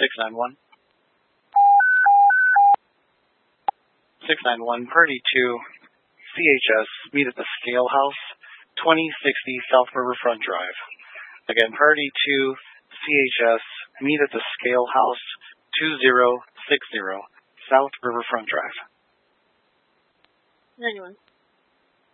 691. 691, Purdy 2, CHS, meet at the Scale House, 2060 South Riverfront Drive. Again, Purdy 2, CHS, meet at the Scale House, 2060 South Riverfront Drive. 91.